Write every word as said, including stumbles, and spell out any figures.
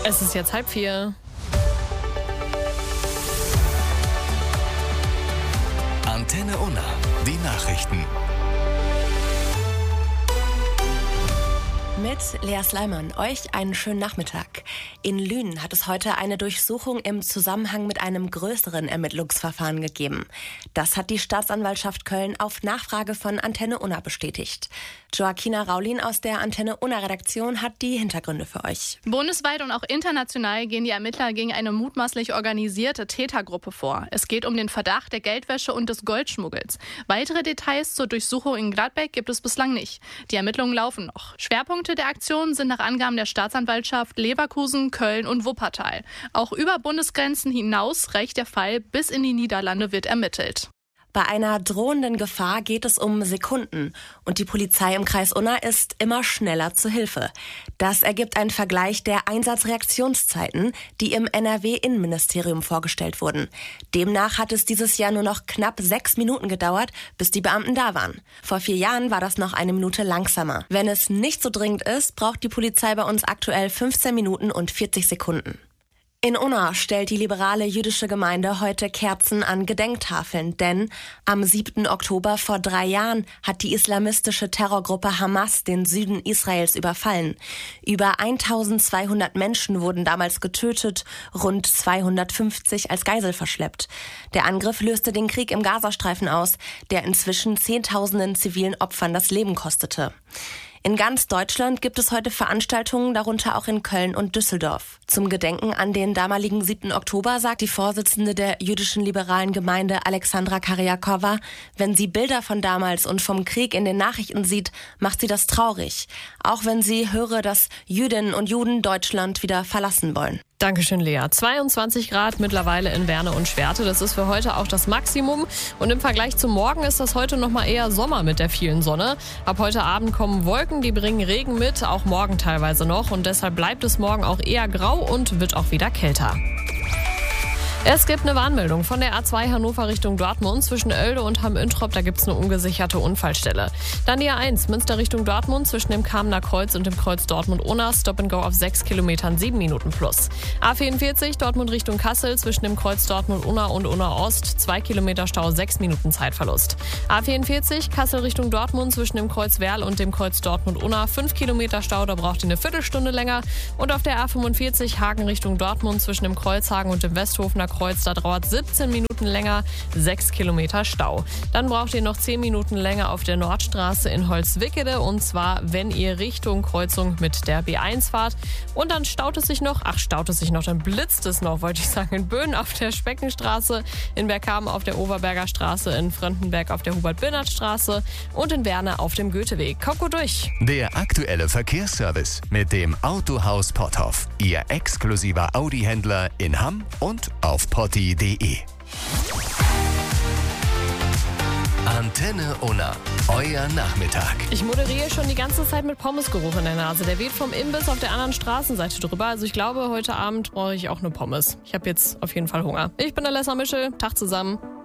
Es ist jetzt halb vier. Antenne Unna, die Nachrichten. Mit Lea Sleiman, euch einen schönen Nachmittag. In Lünen hat es heute eine Durchsuchung im Zusammenhang mit einem größeren Ermittlungsverfahren gegeben. Das hat die Staatsanwaltschaft Köln auf Nachfrage von Antenne Unna bestätigt. Joaquina Raulin aus der Antenne Unna-Redaktion hat die Hintergründe für euch. Bundesweit und auch international gehen die Ermittler gegen eine mutmaßlich organisierte Tätergruppe vor. Es geht um den Verdacht der Geldwäsche und des Goldschmuggels. Weitere Details zur Durchsuchung in Gladbeck gibt es bislang nicht. Die Ermittlungen laufen noch. Schwerpunkte der Aktion sind nach Angaben der Staatsanwaltschaft Leverkusen, Köln und Wuppertal. Auch über Bundesgrenzen hinaus reicht der Fall, bis in die Niederlande wird ermittelt. Bei einer drohenden Gefahr geht es um Sekunden und die Polizei im Kreis Unna ist immer schneller zu Hilfe. Das ergibt einen Vergleich der Einsatzreaktionszeiten, die im N R W-Innenministerium vorgestellt wurden. Demnach hat es dieses Jahr nur noch knapp sechs Minuten gedauert, bis die Beamten da waren. Vor vier Jahren war das noch eine Minute langsamer. Wenn es nicht so dringend ist, braucht die Polizei bei uns aktuell fünfzehn Minuten und vierzig Sekunden. In Unna stellt die liberale jüdische Gemeinde heute Kerzen an Gedenktafeln, denn am siebten Oktober vor drei Jahren hat die islamistische Terrorgruppe Hamas den Süden Israels überfallen. Über eintausendzweihundert Menschen wurden damals getötet, rund zweihundertfünfzig als Geisel verschleppt. Der Angriff löste den Krieg im Gazastreifen aus, der inzwischen Zehntausenden zivilen Opfern das Leben kostete. In ganz Deutschland gibt es heute Veranstaltungen, darunter auch in Köln und Düsseldorf. Zum Gedenken an den damaligen siebten Oktober sagt die Vorsitzende der jüdischen liberalen Gemeinde Alexandra Karyakowa, wenn sie Bilder von damals und vom Krieg in den Nachrichten sieht, macht sie das traurig. Auch wenn sie höre, dass Jüdinnen und Juden Deutschland wieder verlassen wollen. Dankeschön, Lea. zweiundzwanzig Grad mittlerweile in Werne und Schwerte. Das ist für heute auch das Maximum. Und im Vergleich zum Morgen ist das heute noch mal eher Sommer mit der vielen Sonne. Ab heute Abend kommen Wolken, die bringen Regen mit, auch morgen teilweise noch. Und deshalb bleibt es morgen auch eher grau und wird auch wieder kälter. Es gibt eine Warnmeldung von der A zwei Hannover Richtung Dortmund zwischen Oelde und Hamm-Üntrop. Da gibt es eine ungesicherte Unfallstelle. Dann die A eins Münster Richtung Dortmund zwischen dem Kamener Kreuz und dem Kreuz Dortmund-Unna. Stop and Go auf sechs Kilometern, sieben Minuten plus. A vierundvierzig Dortmund Richtung Kassel zwischen dem Kreuz Dortmund-Unna und Unna-Ost. zwei Kilometer Stau, sechs Minuten Zeitverlust. A vierundvierzig Kassel Richtung Dortmund zwischen dem Kreuz Werl und dem Kreuz Dortmund-Unna. fünf Kilometer Stau, da braucht ihr eine Viertelstunde länger. Und auf der A fünfundvierzig Hagen Richtung Dortmund zwischen dem Kreuzhagen und dem Westhofener Kreuz, da dauert siebzehn Minuten länger, sechs Kilometer Stau. Dann braucht ihr noch zehn Minuten länger auf der Nordstraße in Holzwickede, und zwar, wenn ihr Richtung Kreuzung mit der B eins fahrt. Und dann staut es sich noch, ach staut es sich noch, dann blitzt es noch, wollte ich sagen, in Böen auf der Speckenstraße, in Bergkamen auf der Oberberger Straße, in Fröndenberg auf der Hubert-Birnert-Straße und in Werne auf dem Goetheweg. Kommt gut durch. Der aktuelle Verkehrsservice mit dem Autohaus Potthoff. Ihr exklusiver Audi-Händler in Hamm und auf potti punkt de. Antenne Unna, euer Nachmittag. Ich moderiere schon die ganze Zeit mit Pommesgeruch in der Nase. Der weht vom Imbiss auf der anderen Straßenseite drüber. Also ich glaube, heute Abend brauche ich auch eine Pommes. Ich habe jetzt auf jeden Fall Hunger. Ich bin Alessa Mischel. Tag zusammen.